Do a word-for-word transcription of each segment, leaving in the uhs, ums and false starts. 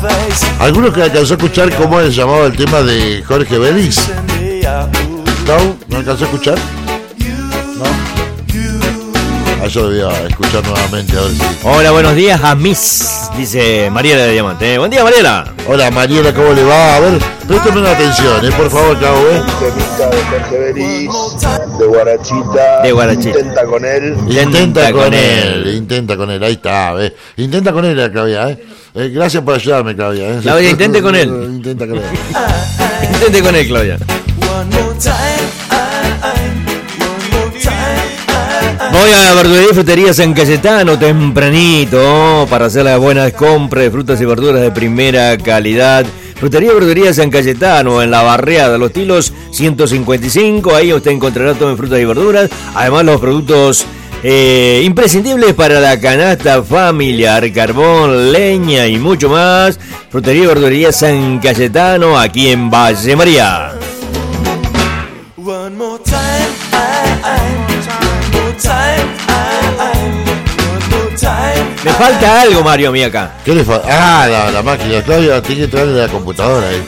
¿Alguno que alcanzó a escuchar cómo es llamado el tema de Jorge Vélez? ¿No? ¿No alcanzó a escuchar? No. Ah, yo debía escuchar nuevamente a ver si... Hola, buenos días a Miss, dice Mariela de Diamante. ¿eh? Buen día, Mariela. Hola, Mariela, ¿cómo le va? A ver, préstame una atención, ¿eh? Por favor, Cabo, ¿eh? Temita de Jorge Vélez, de Guarachita. De Guarachita. Intenta con él. Intenta, intenta con, con él. él, intenta con él, ahí está, ¿ves? Intenta con él, Claudia, ¿eh? eh gracias por ayudarme, Claudia. ¿eh? Claudia, intente con él. Intenta con él. Intente con él, Claudia. Voy a la verdulería y frutería San Cayetano tempranito para hacer las buenas compras de frutas y verduras de primera calidad. Frutería y verdulería San Cayetano en la barriada Los Tilos ciento cincuenta y cinco. Ahí usted encontrará todo en frutas y verduras. Además los productos eh, imprescindibles para la canasta familiar, carbón, leña y mucho más. Frutería y verdulería San Cayetano aquí en Valle María. One more time, I, I. Me falta algo, Mario, a mí acá. ¿Qué le falta? Ah, la, la máquina. Claudia tiene que traerle la computadora ahí.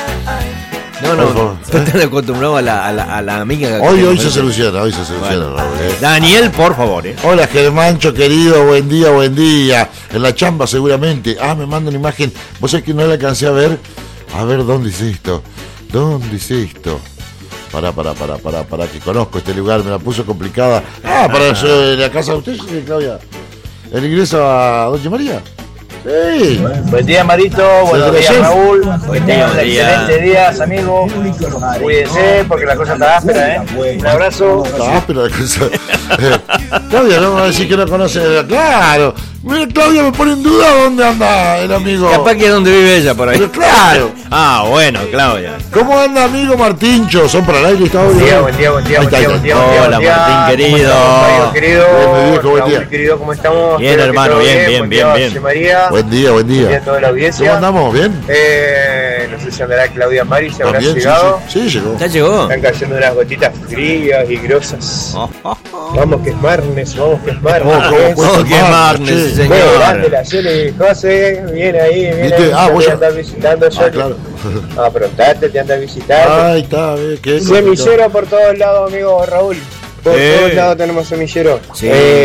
No, no, no. Están acostumbrados a la, a la, a la amiga. Hoy, hoy se soluciona, hoy se soluciona, bueno. Raúl, ¿eh? Daniel, por favor, ¿eh? Hola, Germancho, querido, buen día, buen día. En la chamba, seguramente. Ah, me manda una imagen. Vos sabés que no la alcancé a ver. A ver, ¿dónde es esto? ¿Dónde es esto? Para, para, para, para, para que conozco este lugar, me la puso complicada. Ah, para yo, la casa de usted, Claudia. ¿El ingreso a Doña María? Sí. Buen día, Marito. Buenos días, Raúl. Buen día, un excelente día, amigo. Cuídense porque la cosa está áspera, ¿eh? Un abrazo. Está áspera la cosa. Claudia, no va a decir que no conoce. Claro. Mira, Claudia me pone en duda dónde anda el amigo. Capaz que es donde vive ella, por ahí. Pero claro. Ah, bueno, Claudia. ¿Cómo anda, amigo Martincho? Son para el aire, está buen día, buen día, buen día, buen día, buen día. Hola, Martín, querido. Mario, querido. Bien, viejo, buen día. Querido, ¿cómo estamos? Bien, hermano, bien, bien, bien, bien. María. Buen día, buen día. Buen día a toda la audiencia. ¿Cómo andamos? ¿Bien? Eh, no sé si andará Claudia Mari, si habrá bien, llegado. Sí, sí, sí, llegó. Ya llegó. Están cayendo unas gotitas frías y grosas. Oh, oh, oh. Vamos que es marnes, vamos que es marnes. Vamos que es marnes, sí, señor. Muy grande la Cele José, viene ahí, viene ¿Viste? ahí. Ah, vos ya andás visitando yo. Ah, claro. Aprontate, te andas visitando. Ahí está, eh, qué semillero por todos lados, amigo Raúl. Por eh. todos lados tenemos semillero. Sí,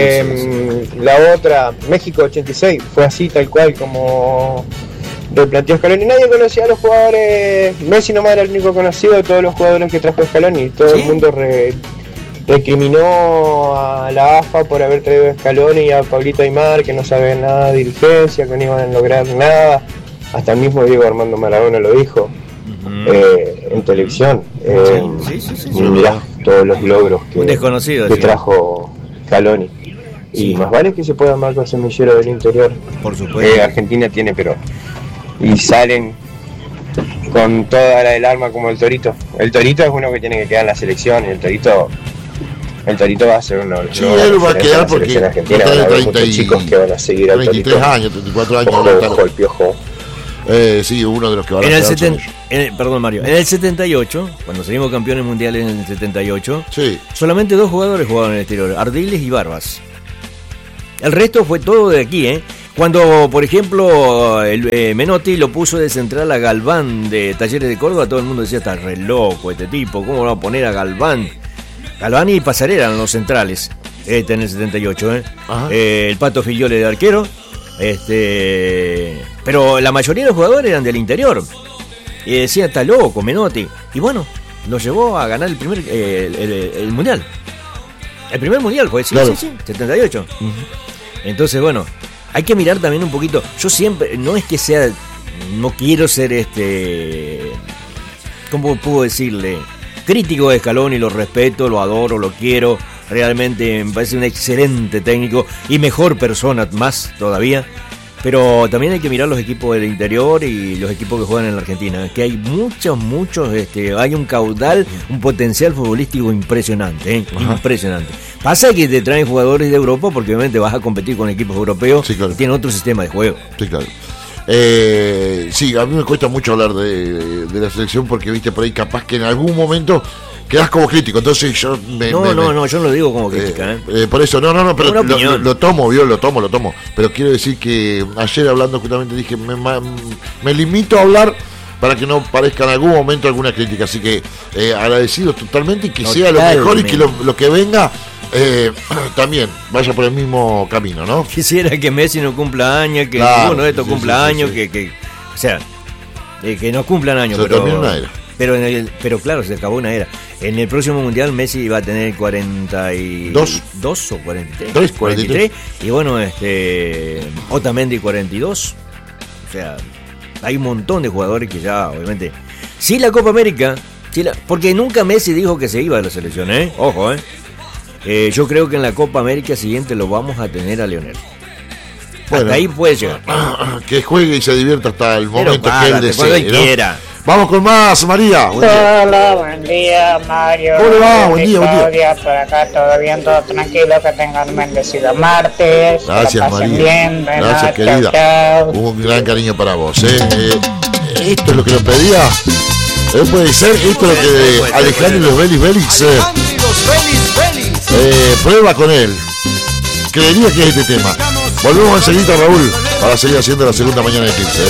eh, sí, sí. La otra, México ochenta y seis, fue así tal cual como replanteó Scaloni. Nadie conocía a los jugadores. Messi nomás era el único conocido de todos los jugadores que trajo Scaloni. Todo ¿sí? el mundo re, recriminó a la A F A por haber traído a Scaloni y a Pablito Aimar, que no saben nada de dirigencia, que no iban a lograr nada. Hasta el mismo Diego Armando Maradona lo dijo. Uh-huh. eh, en televisión. Eh, sí, sí, sí, sí, y mirá todos los logros que, desconocido, que trajo Scaloni. Sí. Y más vale que se pueda marcar semillero del interior. Por supuesto. Eh, Argentina tiene, pero. Y salen con toda la del arma como el Torito. El Torito es uno que tiene que quedar en la selección. Y el Torito. El Torito va a ser uno. Sí, no, él va a quedar porque. Argentina van a haber muchos chicos que van a seguir al treinta y tres años, treinta y cuatro años. Ojo, ojo, el Piojo. Eh, sí, uno de los que van en a el quedar setenta, en el, Perdón, Mario. En el setenta y ocho, cuando salimos campeones mundiales en el setenta y ocho, sí. Solamente dos jugadores jugaban en el exterior, Ardiles y Barbas. El resto fue todo de aquí, ¿eh? Cuando, por ejemplo, el, eh, Menotti lo puso de central a Galván de Talleres de Córdoba, todo el mundo decía, está re loco este tipo, ¿cómo va a poner a Galván? Galván y Pasarela eran los centrales, este en el setenta y ocho, ¿eh? eh el Pato Filiole de arquero. Este, pero la mayoría de los jugadores eran del interior y decía está loco Menotti, y bueno, lo llevó a ganar el primer eh, el, el, el mundial. El primer mundial fue, sí, claro. sí, sí, setenta y ocho. Uh-huh. Entonces, bueno, hay que mirar también un poquito. Yo siempre, no es que sea, no quiero ser este, ¿cómo puedo decirle? Crítico de Scaloni, lo respeto, lo adoro, lo quiero. Realmente me parece un excelente técnico y mejor persona más todavía. Pero también hay que mirar los equipos del interior y los equipos que juegan en la Argentina, que hay muchos, muchos, este, hay un caudal, un potencial futbolístico impresionante, ¿eh? impresionante. Pasa que te traen jugadores de Europa porque obviamente vas a competir con equipos europeos, sí, claro. que tienen otro sistema de juego. Sí, claro. Eh, sí, a mí me cuesta mucho hablar de, de la selección porque, viste, por ahí capaz que en algún momento quedás como crítico, entonces yo me, No, me, no, me, no, yo no lo digo como crítica, ¿eh? eh, eh, por eso, no, no, no, pero Una lo, opinión. lo, lo tomo, vio, lo tomo, lo tomo. Pero quiero decir que ayer hablando justamente dije, me, ma- me limito a hablar para que no parezca en algún momento alguna crítica. Así que eh, agradecido totalmente y que sea lo mejor y que lo, lo que venga eh, también vaya por el mismo camino, ¿no? Quisiera que Messi no cumpla años, que Claro, ninguno de estos sí, cumpla sí, sí, años, sí. que, que, o sea, eh, que no cumplan años, Se pero, termina una era. pero, en el, pero claro, se acabó una era. En el próximo mundial Messi va a tener cuarenta y Dos. dos o cuarenta y tres. Tres, cuarenta y tres. Y bueno, este Otamendi cuarenta y dos. O sea, hay un montón de jugadores que ya, obviamente. Sí, la Copa América, sí la, porque nunca Messi dijo que se iba de la selección, ¿eh? Ojo, ¿eh? Eh, yo creo que en la Copa América siguiente lo vamos a tener a Lionel. Bueno. Hasta ahí puede llegar. Que juegue y se divierta hasta el momento que él párate, cuando desee, él ¿no? quiera. Vamos con más, María. Buen día. Hola, buen día, Mario. ¿Cómo le va? Buen día, buen día. Claudia, por acá todo bien, todo tranquilo, que tengan un bendecido martes. que Gracias, la pasen María. bien, bueno, Gracias, chau, querida. chau. Un gran cariño para vos. ¿eh? Eh, esto es lo que lo pedía. ¿Eh? Puede ser, esto es lo que Puede ser, Alejandro y los Belis Belis eh, eh, prueba con él. Creería que es este tema. Volvemos enseguida, Raúl, para seguir haciendo la segunda mañana de quince.